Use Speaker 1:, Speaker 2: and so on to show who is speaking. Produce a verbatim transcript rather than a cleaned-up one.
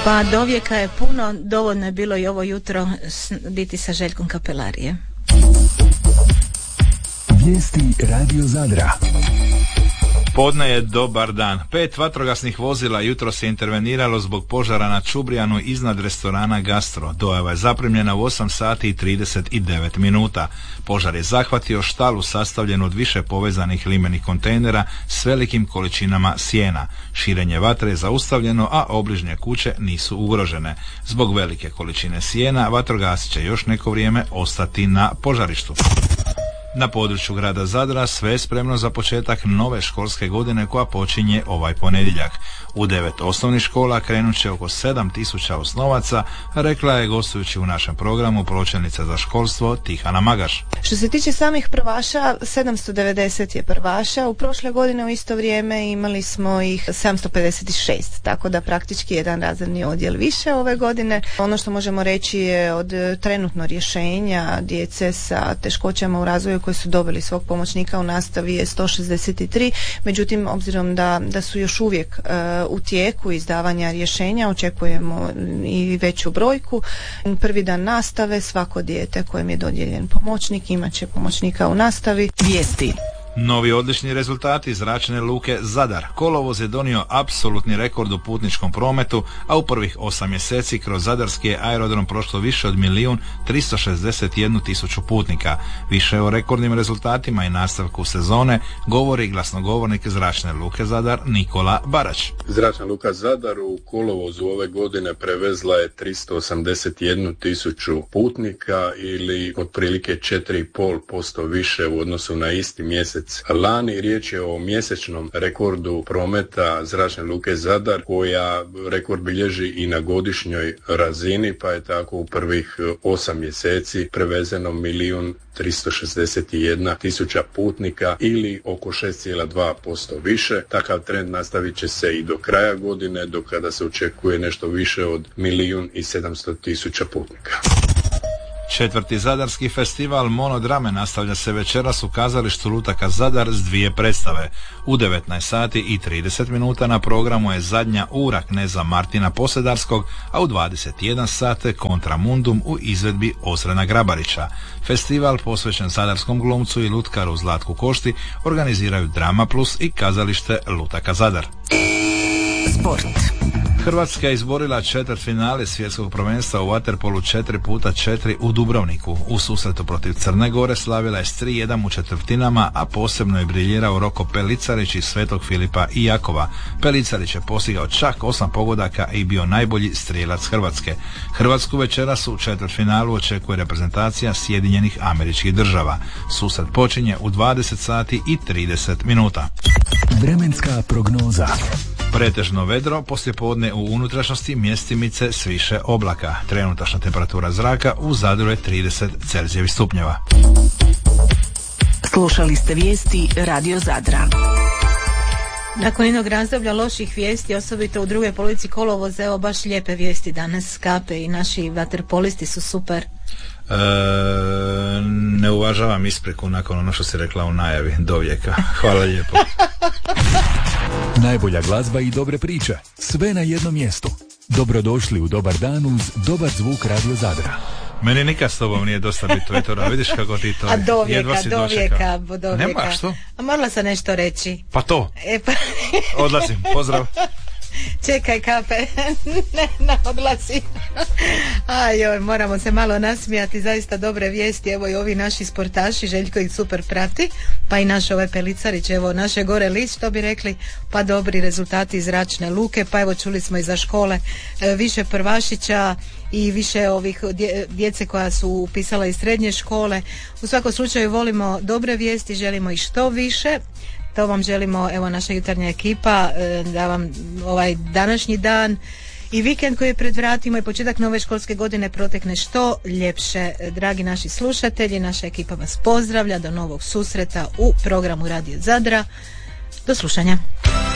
Speaker 1: Pa dovijeka je puno, dovoljno je bilo i ovo jutro biti sa Željkom Kapelarije.
Speaker 2: Vijesti Radio Zadra.
Speaker 3: Podne je dobar dan. Pet vatrogasnih vozila jutros je interveniralo zbog požara na Čubrijanu iznad restorana Gastro. Dojava je zaprimljena u osam sati i trideset devet minuta. Požar je zahvatio štalu sastavljenu od više povezanih limenih kontejnera s velikim količinama sjena. Širenje vatre je zaustavljeno, a obližnje kuće nisu ugrožene. Zbog velike količine sjena vatrogasci će još neko vrijeme ostati na požarištu. Na području grada Zadra sve je spremno za početak nove školske godine koja počinje ovaj ponedjeljak. U devet osnovnih škola krenut će oko sedam tisuća osnovaca, rekla je gostujući u našem programu pročelnica za školstvo Tihana Magaš.
Speaker 4: Što se tiče samih prvaša, sedamsto devedeset je prvaša. U prošle godine u isto vrijeme imali smo ih sedamsto pedeset šest, tako da praktički jedan razredni odjel više ove godine. Ono što možemo reći je od trenutno rješenja djece sa teškoćama u razvoju koji su dobili svog pomoćnika u nastavi je sto šezdeset tri, međutim obzirom da, da su još uvijek uh, u tijeku izdavanja rješenja, očekujemo i veću brojku. Prvi dan nastave svako dijete kojem je dodijeljen pomoćnik imat će pomoćnika u nastavi.
Speaker 1: Vijesti.
Speaker 3: Novi odlični rezultati Zračne luke Zadar. Kolovoz je donio apsolutni rekord u putničkom prometu, a u prvih osam mjeseci kroz zadarski je aerodrom prošlo više od milijun tristo šezdeset jednu tisuću putnika. Više o rekordnim rezultatima i nastavku sezone govori glasnogovornik Zračne luke Zadar Nikola Barać.
Speaker 5: Zračna luka Zadar u kolovozu ove godine prevezla je tristo osamdeset jednu tisuću putnika ili otprilike četiri zarez pet posto više u odnosu na isti mjesec lani. Riječ je o mjesečnom rekordu prometa Zračne luke Zadar, koja rekord bilježi i na godišnjoj razini, pa je tako u prvih osam mjeseci prevezeno milijun tristo šezdeset jedna tisuća putnika ili oko šest zarez dva posto više. Takav trend nastavit će se i do kraja godine, do kada se očekuje nešto više od milijun i sedamsto tisuća putnika.
Speaker 3: Četvrti zadarski festival Monodrame nastavlja se večeras u kazalištu Lutaka Zadar s dvije predstave. U devetnaest sati i trideset minuta na programu je zadnja ura kneza Martina Posedarskog, a u dvadeset jedan sat Kontramundum u izvedbi Osrena Grabarića. Festival posvećen zadarskom glumcu i lutkaru Zlatku Košti organiziraju Drama Plus i kazalište Lutaka Zadar.
Speaker 1: Sport.
Speaker 3: Hrvatska je izborila četvrtfinale svjetskog prvenstva u vaterpolu četiri puta četiri u Dubrovniku. U susretu protiv Crne Gore slavila je s tri jedan u četvrtinama, a posebno je briljirao Roko Pelicarić iz Svetog Filipa i Jakova. Pelicarić je postigao čak osam pogodaka i bio najbolji strijelac Hrvatske. Hrvatsku večeras u četvrtfinalu očekuje reprezentacija Sjedinjenih Američkih Država. Susret počinje u dvadeset sati i trideset minuta.
Speaker 2: Vremenska prognoza.
Speaker 3: Pretežno vedro, poslijepodne u unutrašnjosti mjestimice s više oblaka. Trenutačna temperatura zraka u Zadru je trideset Celzijevih stupnjeva.
Speaker 1: Slušali ste vijesti Radio Zadra. Nakon jednog razdoblja loših vijesti, osobito u drugoj polovici kolovoza, evo baš lijepe vijesti danas kape i naši vaterpolisti su super.
Speaker 3: E, ne uvažavam ispriku nakon ono što si rekla u najavi do vijeka. Hvala lijepo.
Speaker 2: Najbolja glazba i dobre priče, sve na jednom mjestu. Dobrodošli u Dobar dan uz dobar zvuk Radio Zadra.
Speaker 3: Meni nikad s tobom nije dosta biti u etoru, a vidiš kako ti to...
Speaker 1: A do vijeka, do vijeka, do vijeka.
Speaker 3: Nema što?
Speaker 1: A morala sam nešto reći.
Speaker 3: Pa to.
Speaker 1: E pa...
Speaker 3: Odlazim, pozdrav.
Speaker 1: Čekaj kape, ne, ne odlazi. Ajoj, moramo se malo nasmijati, zaista dobre vijesti, evo i ovi naši sportaši, Željko ih super prati, pa i naš ovaj Pelicarić, evo naše gore list, što bi rekli, pa dobri rezultati iz Zračne luke, pa evo čuli smo i za škole e, više prvašića i više ovih dje, djece koja su upisala iz srednje škole. U svakom slučaju volimo dobre vijesti, želimo i što više. To vam želimo, evo naša jutarnja ekipa, da vam ovaj današnji dan i vikend koji je pred vratima i početak nove školske godine protekne što ljepše. Dragi naši slušatelji, naša ekipa vas pozdravlja, do novog susreta u programu Radio Zadra. Do slušanja.